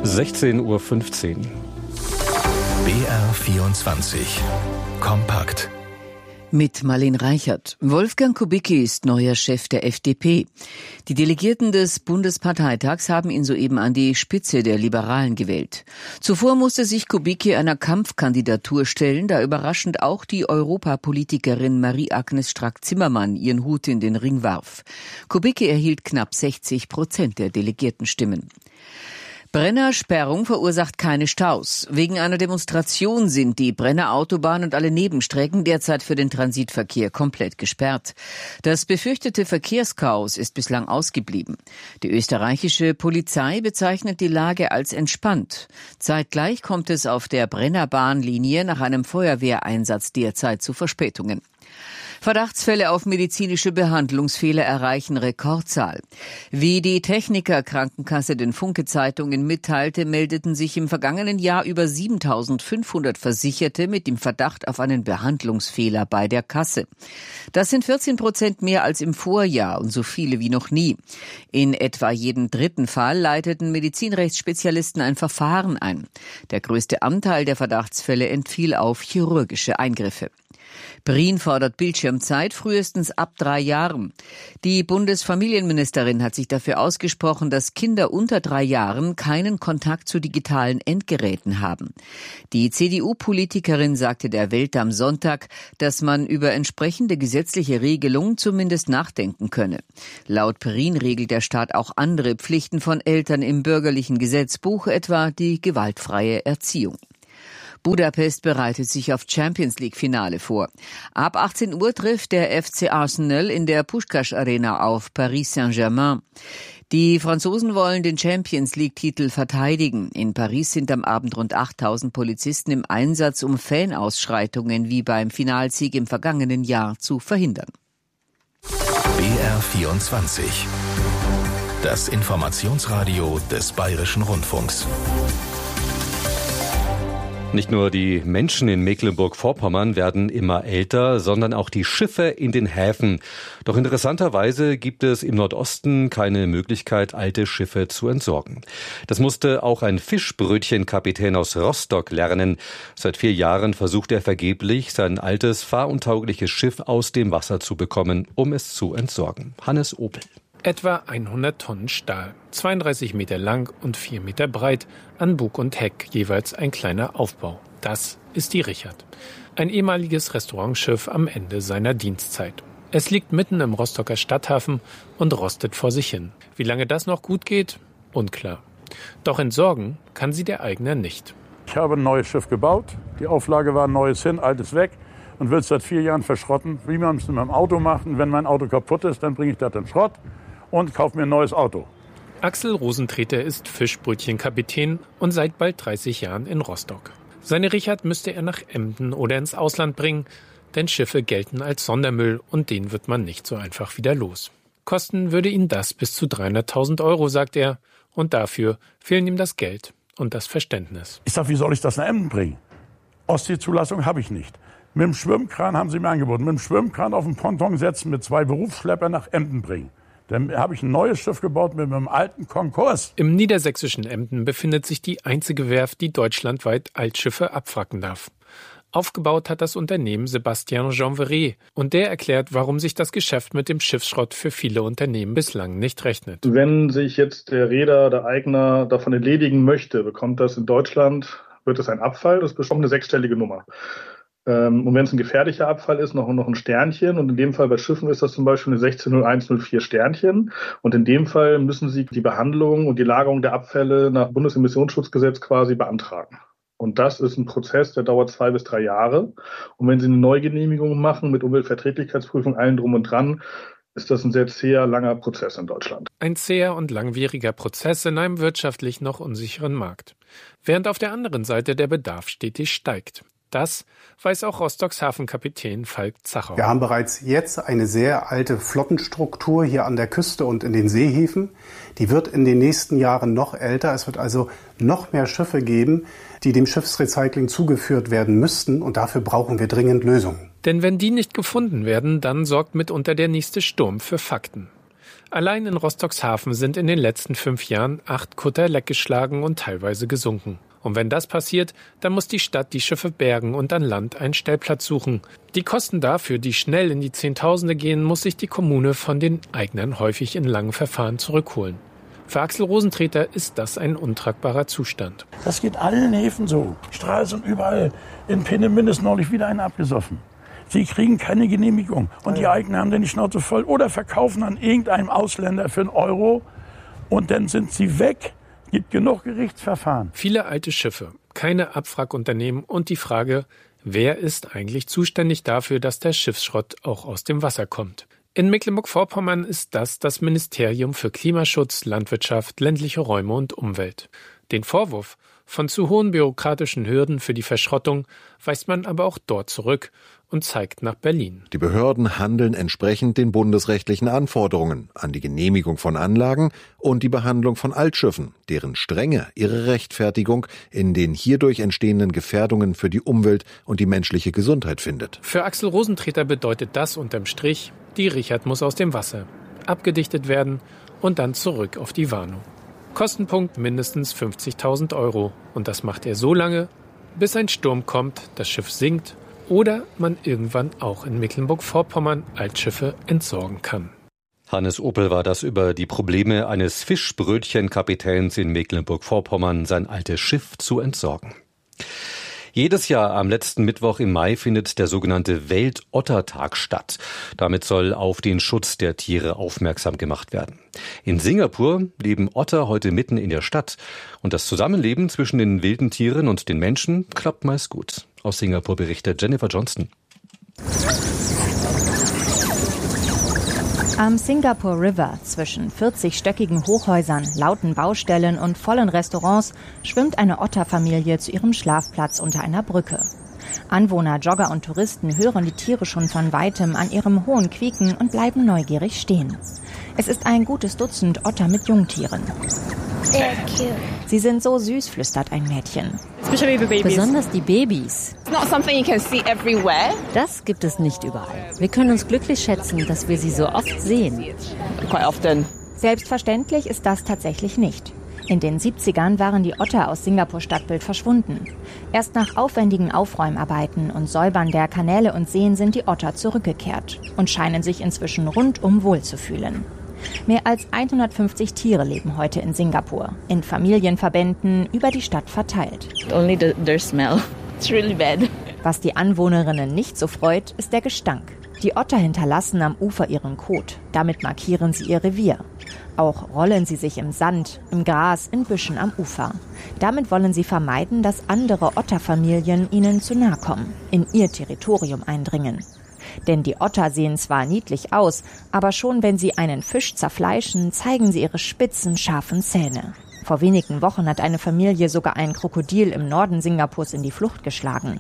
16:15 Uhr. BR24 Kompakt. Mit Marlene Reichert. Wolfgang Kubicki ist neuer Chef der FDP. Die Delegierten des Bundesparteitags haben ihn soeben an die Spitze der Liberalen gewählt. Zuvor musste sich Kubicki einer Kampfkandidatur stellen, da überraschend auch die Europapolitikerin Marie-Agnes Strack-Zimmermann ihren Hut in den Ring warf. Kubicki erhielt knapp 60% der Delegiertenstimmen. Brenner-Sperrung verursacht keine Staus. Wegen einer Demonstration sind die Brenner Autobahn und alle Nebenstrecken derzeit für den Transitverkehr komplett gesperrt. Das befürchtete Verkehrschaos ist bislang ausgeblieben. Die österreichische Polizei bezeichnet die Lage als entspannt. Zeitgleich kommt es auf der Brenner-Bahnlinie nach einem Feuerwehreinsatz derzeit zu Verspätungen. Verdachtsfälle auf medizinische Behandlungsfehler erreichen Rekordzahl. Wie die Techniker Krankenkasse den Funke-Zeitungen mitteilte, meldeten sich im vergangenen Jahr über 7.500 Versicherte mit dem Verdacht auf einen Behandlungsfehler bei der Kasse. Das sind 14% mehr als im Vorjahr und so viele wie noch nie. In etwa jedem dritten Fall leiteten Medizinrechtsspezialisten ein Verfahren ein. Der größte Anteil der Verdachtsfälle entfiel auf chirurgische Eingriffe. Prien fordert Bildschirmzeit frühestens ab 3 Jahren. Die Bundesfamilienministerin hat sich dafür ausgesprochen, dass Kinder unter 3 Jahren keinen Kontakt zu digitalen Endgeräten haben. Die CDU-Politikerin sagte der Welt am Sonntag, dass man über entsprechende gesetzliche Regelungen zumindest nachdenken könne. Laut Prien regelt der Staat auch andere Pflichten von Eltern im bürgerlichen Gesetzbuch, etwa die gewaltfreie Erziehung. Budapest bereitet sich auf Champions-League-Finale vor. Ab 18 Uhr trifft der FC Arsenal in der Puskás-Arena auf Paris Saint-Germain. Die Franzosen wollen den Champions-League-Titel verteidigen. In Paris sind am Abend rund 8.000 Polizisten im Einsatz, um Fanausschreitungen wie beim Finalsieg im vergangenen Jahr zu verhindern. BR24. Das Informationsradio des Bayerischen Rundfunks. Nicht nur die Menschen in Mecklenburg-Vorpommern werden immer älter, sondern auch die Schiffe in den Häfen. Doch interessanterweise gibt es im Nordosten keine Möglichkeit, alte Schiffe zu entsorgen. Das musste auch ein Fischbrötchenkapitän aus Rostock lernen. Seit 4 Jahren versucht er vergeblich, sein altes, fahruntaugliches Schiff aus dem Wasser zu bekommen, um es zu entsorgen. Hannes Opel. Etwa 100 Tonnen Stahl, 32 Meter lang und 4 Meter breit, an Bug und Heck jeweils ein kleiner Aufbau. Das ist die Richard. Ein ehemaliges Restaurantschiff am Ende seiner Dienstzeit. Es liegt mitten im Rostocker Stadthafen und rostet vor sich hin. Wie lange das noch gut geht? Unklar. Doch entsorgen kann sie der Eigner nicht. Ich habe ein neues Schiff gebaut. Die Auflage war neues hin, altes weg. Und will es seit 4 Jahren verschrotten, wie man es mit meinem Auto macht. Und wenn mein Auto kaputt ist, dann bringe ich das in den Schrott und kaufe mir ein neues Auto. Axel Rosentreter ist Fischbrötchenkapitän und seit bald 30 Jahren in Rostock. Seine Richard müsste er nach Emden oder ins Ausland bringen, denn Schiffe gelten als Sondermüll und den wird man nicht so einfach wieder los. Kosten würde ihn das bis zu 300.000 €, sagt er, und dafür fehlen ihm das Geld und das Verständnis. Ich sage, wie soll ich das nach Emden bringen? Ostsee-Zulassung habe ich nicht. Mit dem Schwimmkran haben sie mir angeboten. Mit dem Schwimmkran auf den Ponton setzen, mit 2 Berufsschleppern nach Emden bringen. Dann habe ich ein neues Schiff gebaut mit einem alten Konkurs. Im niedersächsischen Emden befindet sich die einzige Werft, die deutschlandweit Altschiffe abwracken darf. Aufgebaut hat das Unternehmen Sébastien Janveret. Und der erklärt, warum sich das Geschäft mit dem Schiffsschrott für viele Unternehmen bislang nicht rechnet. Wenn sich jetzt der Reeder, der Eigner davon entledigen möchte, bekommt das in Deutschland, wird es ein Abfall. Das bekommt eine 6-stellige Nummer. Und wenn es ein gefährlicher Abfall ist, noch ein Sternchen. Und in dem Fall bei Schiffen ist das zum Beispiel eine 160104 Sternchen. Und in dem Fall müssen Sie die Behandlung und die Lagerung der Abfälle nach Bundesemissionsschutzgesetz quasi beantragen. Und das ist ein Prozess, der dauert 2 bis 3 Jahre. Und wenn Sie eine Neugenehmigung machen mit Umweltverträglichkeitsprüfung, allen drum und dran, ist das ein sehr zäher, langer Prozess in Deutschland. Ein zäher und langwieriger Prozess in einem wirtschaftlich noch unsicheren Markt. Während auf der anderen Seite der Bedarf stetig steigt. Das weiß auch Rostocks Hafenkapitän Falk Zachau. Wir haben bereits jetzt eine sehr alte Flottenstruktur hier an der Küste und in den Seehäfen. Die wird in den nächsten Jahren noch älter. Es wird also noch mehr Schiffe geben, die dem Schiffsrecycling zugeführt werden müssten. Und dafür brauchen wir dringend Lösungen. Denn wenn die nicht gefunden werden, dann sorgt mitunter der nächste Sturm für Fakten. Allein in Rostockshafen sind in den letzten 5 Jahren 8 Kutter leckgeschlagen und teilweise gesunken. Und wenn das passiert, dann muss die Stadt die Schiffe bergen und an Land einen Stellplatz suchen. Die Kosten dafür, die schnell in die Zehntausende gehen, muss sich die Kommune von den Eignern häufig in langen Verfahren zurückholen. Für Axel Rosentreter ist das ein untragbarer Zustand. Das geht allen Häfen so. Straße und überall. In Peenemünde ist neulich wieder einer abgesoffen. Sie kriegen keine Genehmigung. Und die Eigner haben dann die Schnauze voll oder verkaufen an irgendeinem Ausländer für 1 Euro. Und dann sind sie weg. Gibt genug Gerichtsverfahren. Viele alte Schiffe, keine Abwrackunternehmen und die Frage, wer ist eigentlich zuständig dafür, dass der Schiffsschrott auch aus dem Wasser kommt? In Mecklenburg-Vorpommern ist das Ministerium für Klimaschutz, Landwirtschaft, ländliche Räume und Umwelt. Den Vorwurf von zu hohen bürokratischen Hürden für die Verschrottung weist man aber auch dort zurück und zeigt nach Berlin. Die Behörden handeln entsprechend den bundesrechtlichen Anforderungen an die Genehmigung von Anlagen und die Behandlung von Altschiffen, deren Strenge ihre Rechtfertigung in den hierdurch entstehenden Gefährdungen für die Umwelt und die menschliche Gesundheit findet. Für Axel Rosentreter bedeutet das unterm Strich, die Richard muss aus dem Wasser, abgedichtet werden und dann zurück auf die Warnow. Kostenpunkt mindestens 50.000 € und das macht er so lange, bis ein Sturm kommt, das Schiff sinkt oder man irgendwann auch in Mecklenburg-Vorpommern Altschiffe entsorgen kann. Hannes Opel war das über die Probleme eines Fischbrötchenkapitäns in Mecklenburg-Vorpommern, sein altes Schiff zu entsorgen. Jedes Jahr am letzten Mittwoch im Mai findet der sogenannte Weltottertag statt. Damit soll auf den Schutz der Tiere aufmerksam gemacht werden. In Singapur leben Otter heute mitten in der Stadt. Und das Zusammenleben zwischen den wilden Tieren und den Menschen klappt meist gut. Aus Singapur berichtet Jennifer Johnston. Am Singapore River, zwischen 40-stöckigen Hochhäusern, lauten Baustellen und vollen Restaurants, schwimmt eine Otterfamilie zu ihrem Schlafplatz unter einer Brücke. Anwohner, Jogger und Touristen hören die Tiere schon von Weitem an ihrem hohen Quieken und bleiben neugierig stehen. Es ist ein gutes Dutzend Otter mit Jungtieren. Sie sind so süß, flüstert ein Mädchen. Besonders die Babys. Das gibt es nicht überall. Wir können uns glücklich schätzen, dass wir sie so oft sehen. Selbstverständlich ist das tatsächlich nicht. In den 70ern waren die Otter aus Singapurs Stadtbild verschwunden. Erst nach aufwendigen Aufräumarbeiten und Säubern der Kanäle und Seen sind die Otter zurückgekehrt und scheinen sich inzwischen rundum wohlzufühlen. Mehr als 150 Tiere leben heute in Singapur, in Familienverbänden über die Stadt verteilt. Was die Anwohnerinnen nicht so freut, ist der Gestank. Die Otter hinterlassen am Ufer ihren Kot. Damit markieren sie ihr Revier. Auch rollen sie sich im Sand, im Gras, in Büschen am Ufer. Damit wollen sie vermeiden, dass andere Otterfamilien ihnen zu nahe kommen, in ihr Territorium eindringen. Denn die Otter sehen zwar niedlich aus, aber schon wenn sie einen Fisch zerfleischen, zeigen sie ihre spitzen, scharfen Zähne. Vor wenigen Wochen hat eine Familie sogar ein Krokodil im Norden Singapurs in die Flucht geschlagen.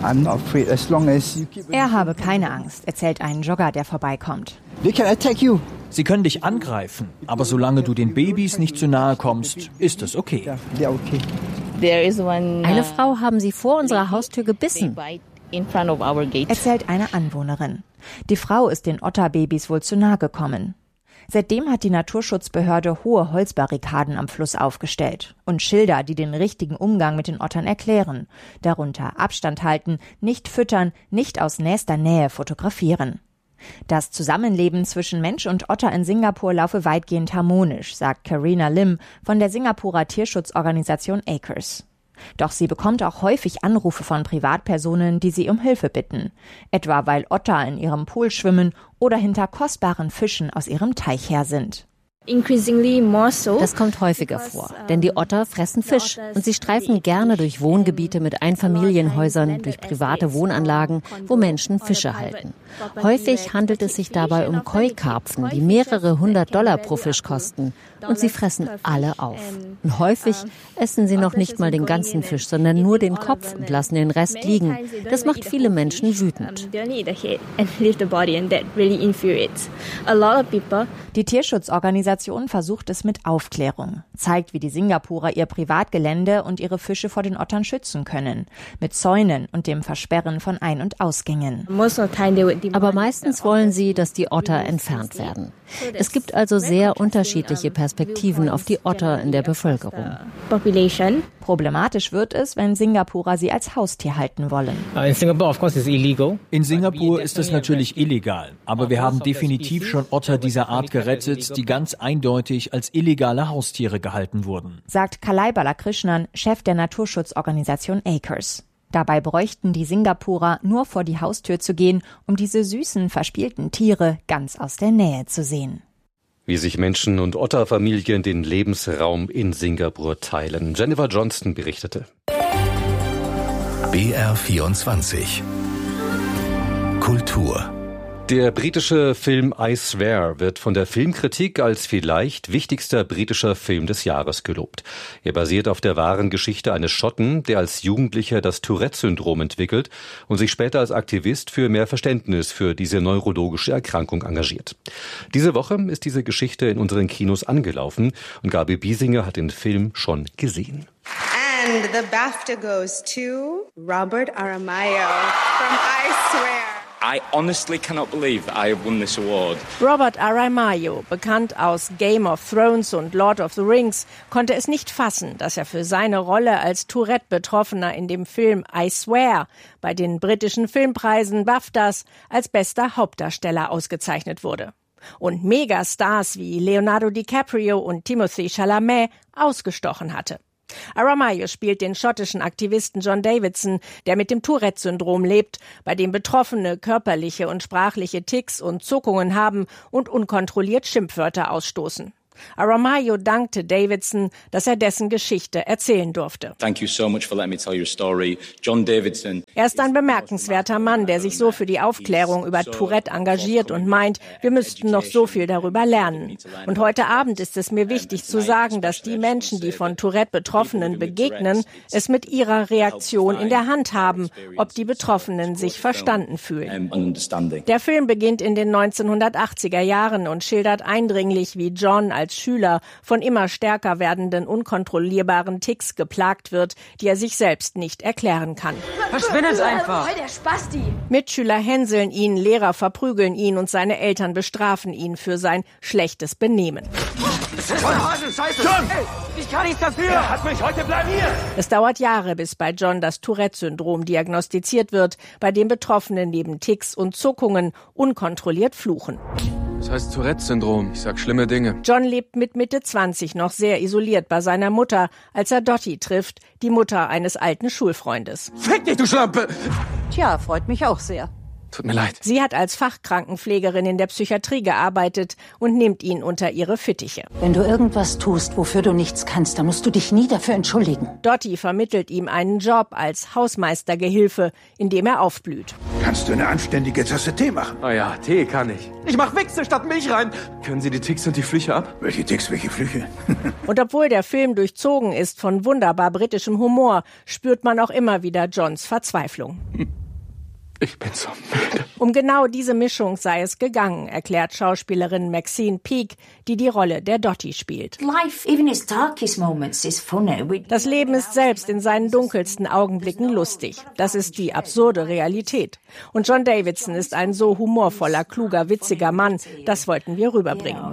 Er habe keine Angst, erzählt ein Jogger, der vorbeikommt. Sie können dich angreifen, aber solange du den Babys nicht zu nahe kommst, ist es okay. Eine Frau haben sie vor unserer Haustür gebissen, erzählt eine Anwohnerin. Die Frau ist den Otterbabys wohl zu nahe gekommen. Seitdem hat die Naturschutzbehörde hohe Holzbarrikaden am Fluss aufgestellt und Schilder, die den richtigen Umgang mit den Ottern erklären. Darunter Abstand halten, nicht füttern, nicht aus nächster Nähe fotografieren. Das Zusammenleben zwischen Mensch und Otter in Singapur laufe weitgehend harmonisch, sagt Karina Lim von der Singapurer Tierschutzorganisation Acres. Doch sie bekommt auch häufig Anrufe von Privatpersonen, die sie um Hilfe bitten. Etwa weil Otter in ihrem Pool schwimmen oder hinter kostbaren Fischen aus ihrem Teich her sind. Das kommt häufiger vor, denn die Otter fressen Fisch und sie streifen gerne durch Wohngebiete mit Einfamilienhäusern, durch private Wohnanlagen, wo Menschen Fische halten. Häufig handelt es sich dabei um Koi-Karpfen, die mehrere $100 pro Fisch kosten. Und sie fressen alle auf. Und häufig essen sie noch nicht mal den ganzen Fisch, sondern nur den Kopf und lassen den Rest liegen. Das macht viele Menschen wütend. Die Tierschutzorganisation Organisation versucht es mit Aufklärung, zeigt, wie die Singapurer ihr Privatgelände und ihre Fische vor den Ottern schützen können, mit Zäunen und dem Versperren von Ein- und Ausgängen. Aber meistens wollen sie, dass die Otter entfernt werden. Es gibt also sehr unterschiedliche Perspektiven auf die Otter in der Bevölkerung. Problematisch wird es, wenn Singapurer sie als Haustier halten wollen. In Singapur ist es natürlich illegal, aber wir haben definitiv schon Otter dieser Art gerettet, die ganz eindeutig als illegale Haustiere gehalten wurden, sagt Kalai Balakrishnan, Chef der Naturschutzorganisation Acres. Dabei bräuchten die Singapurer nur vor die Haustür zu gehen, um diese süßen, verspielten Tiere ganz aus der Nähe zu sehen. Wie sich Menschen und Otterfamilien den Lebensraum in Singapur teilen. Jennifer Johnston berichtete. BR24 Kultur. Der britische Film I Swear wird von der Filmkritik als vielleicht wichtigster britischer Film des Jahres gelobt. Er basiert auf der wahren Geschichte eines Schotten, der als Jugendlicher das Tourette-Syndrom entwickelt und sich später als Aktivist für mehr Verständnis für diese neurologische Erkrankung engagiert. Diese Woche ist diese Geschichte in unseren Kinos angelaufen und Gabi Biesinger hat den Film schon gesehen. And the BAFTA goes to Robert Aramayo from I Swear. I honestly cannot believe that I have won this award. Robert Aramayo, bekannt aus Game of Thrones und Lord of the Rings, konnte es nicht fassen, dass er für seine Rolle als Tourette-Betroffener in dem Film I Swear bei den britischen Filmpreisen BAFTAs als bester Hauptdarsteller ausgezeichnet wurde. Und Megastars wie Leonardo DiCaprio und Timothée Chalamet ausgestochen hatte. Aramayo spielt den schottischen Aktivisten John Davidson, der mit dem Tourette-Syndrom lebt, bei dem Betroffene körperliche und sprachliche Tics und Zuckungen haben und unkontrolliert Schimpfwörter ausstoßen. Aramayo dankte Davidson, dass er dessen Geschichte erzählen durfte. Thank you so much for letting me tell your story. John Davidson. Er ist ein bemerkenswerter Mann, der sich so für die Aufklärung über Tourette engagiert und meint, wir müssten noch so viel darüber lernen. Und heute Abend ist es mir wichtig zu sagen, dass die Menschen, die von Tourette-Betroffenen begegnen, es mit ihrer Reaktion in der Hand haben, ob die Betroffenen sich verstanden fühlen. Der Film beginnt in den 1980er Jahren und schildert eindringlich, wie John als Schüler von immer stärker werdenden, unkontrollierbaren Tics geplagt wird, die er sich selbst nicht erklären kann. Verschwindet einfach! Mitschüler hänseln ihn, Lehrer verprügeln ihn und seine Eltern bestrafen ihn für sein schlechtes Benehmen. John! Ich kann nichts dafür! Er hat mich heute blamiert! Es dauert Jahre, bis bei John das Tourette-Syndrom diagnostiziert wird, bei dem Betroffene neben Tics und Zuckungen unkontrolliert fluchen. Das heißt Tourette-Syndrom. Ich sag schlimme Dinge. John lebt mit Mitte 20 noch sehr isoliert bei seiner Mutter, als er Dottie trifft, die Mutter eines alten Schulfreundes. Fick dich, du Schlampe! Tja, freut mich auch sehr. Tut mir leid. Sie hat als Fachkrankenpflegerin in der Psychiatrie gearbeitet und nimmt ihn unter ihre Fittiche. Wenn du irgendwas tust, wofür du nichts kannst, dann musst du dich nie dafür entschuldigen. Dottie vermittelt ihm einen Job als Hausmeistergehilfe, in dem er aufblüht. Kannst du eine anständige Tasse Tee machen? Oh ja, Tee kann ich. Ich mach Wichse statt Milch rein. Können Sie die Ticks und die Flüche ab? Welche Ticks, welche Flüche? Und obwohl der Film durchzogen ist von wunderbar britischem Humor, spürt man auch immer wieder Johns Verzweiflung. Ich bin so müde. Um genau diese Mischung sei es gegangen, erklärt Schauspielerin Maxine Peake, die die Rolle der Dottie spielt. Das Leben ist selbst in seinen dunkelsten Augenblicken lustig. Das ist die absurde Realität. Und John Davidson ist ein so humorvoller, kluger, witziger Mann. Das wollten wir rüberbringen.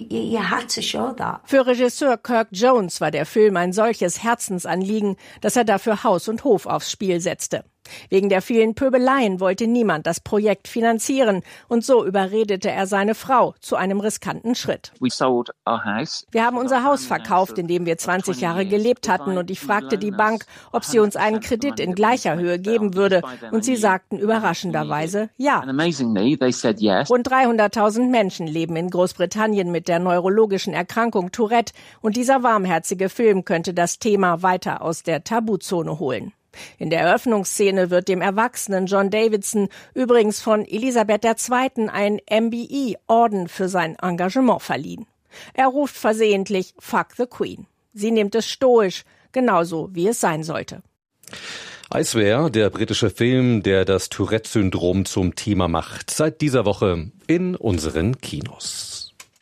Für Regisseur Kirk Jones war der Film ein solches Herzensanliegen, dass er dafür Haus und Hof aufs Spiel setzte. Wegen der vielen Pöbeleien wollte niemand das Projekt finanzieren und so überredete er seine Frau zu einem riskanten Schritt. Wir haben unser Haus verkauft, in dem wir 20 Jahre gelebt hatten und ich fragte die Bank, ob sie uns einen Kredit in gleicher Höhe geben würde und sie sagten überraschenderweise ja. Rund 300.000 Menschen leben in Großbritannien mit der neurologischen Erkrankung Tourette und dieser warmherzige Film könnte das Thema weiter aus der Tabuzone holen. In der Eröffnungsszene wird dem erwachsenen John Davidson übrigens von Elisabeth II. Ein MBE-Orden für sein Engagement verliehen. Er ruft versehentlich "Fuck the Queen". Sie nimmt es stoisch, genauso wie es sein sollte. I Swear, der britische Film, der das Tourette-Syndrom zum Thema macht, seit dieser Woche in unseren Kinos.